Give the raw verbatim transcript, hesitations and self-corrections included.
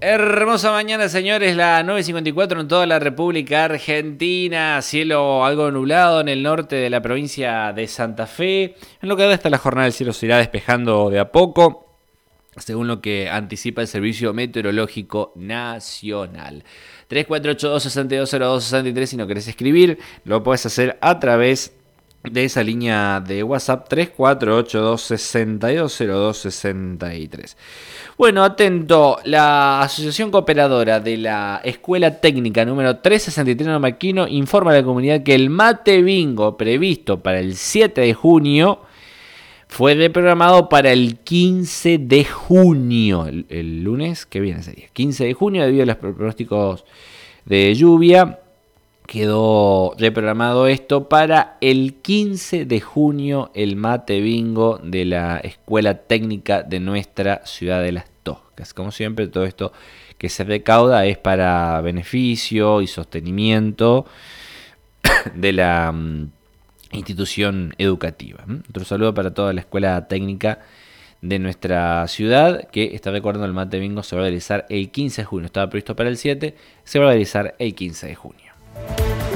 Hermosa mañana, señores, las nueve cincuenta y cuatro en toda la República Argentina. Cielo algo nublado en el norte de la provincia de Santa Fe. En lo que da hasta la jornada, el cielo se irá despejando de a poco, según lo que anticipa el Servicio Meteorológico Nacional. tres cuatro ocho dos, seis dos cero dos, seis tres. Si no querés escribir, lo puedes hacer a través de esa línea de WhatsApp tres cuatro ocho dos, seis dos cero dos, seis tres. Bueno, atento, la Asociación Cooperadora de la Escuela Técnica número trescientos sesenta y tres Nomaquino informa a la comunidad que el mate bingo previsto para el siete de junio fue reprogramado para el quince de junio, el, el lunes que viene sería quince de junio, debido a los pronósticos de lluvia. Quedó reprogramado esto para el quince de junio, el mate bingo de la Escuela Técnica de nuestra ciudad de Las Toscas. Como siempre, todo esto que se recauda es para beneficio y sostenimiento de la um, institución educativa. Otro saludo para toda la Escuela Técnica de nuestra ciudad, que está recordando el mate bingo. Se va a realizar el quince de junio. Estaba previsto para el siete, se va a realizar el quince de junio.